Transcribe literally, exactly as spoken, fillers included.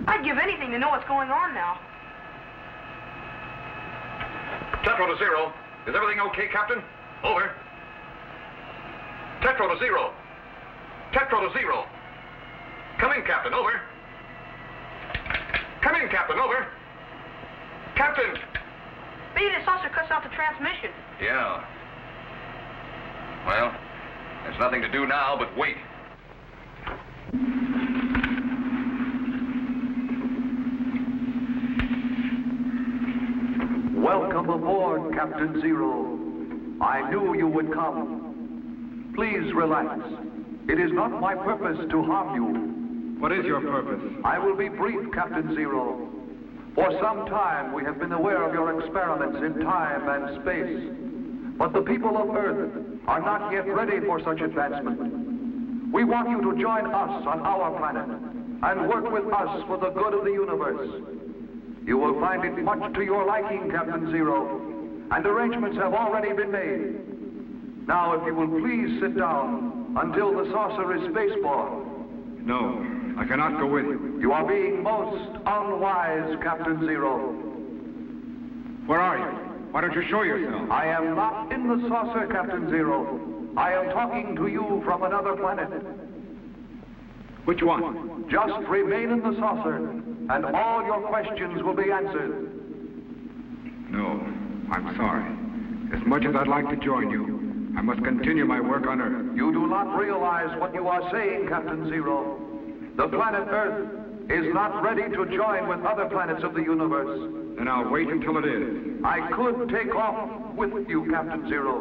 I'd give anything to know what's going on now. Tetro to Zero. Is everything okay, Captain? Over. Tetro to Zero. Tetro to Zero. Come in, Captain. Over. Come in, Captain. Over. Captain! Maybe the saucer cuts out the transmission. Yeah. Well, there's nothing to do now but wait. Welcome aboard, Captain Zero. I knew you would come. Please relax. It is not my purpose to harm you. What is your purpose? I will be brief, Captain Zero. For some time, we have been aware of your experiments in time and space. But the people of Earth are not yet ready for such advancement. We want you to join us on our planet and work with us for the good of the universe. You will find it much to your liking, Captain Zero, and arrangements have already been made. Now, if you will please sit down until the saucer is spaceborne. No, I cannot go with you. You are being most unwise, Captain Zero. Where are you? Why don't you show yourself? I am not in the saucer, Captain Zero. I am talking to you from another planet. Which one? Just remain in the saucer, and all your questions will be answered. No, I'm sorry. As much as I'd like to join you, I must continue my work on Earth. You do not realize what you are saying, Captain Zero. The planet Earth is not ready to join with other planets of the universe. Then I'll wait until it is. I could take off with you, Captain Zero.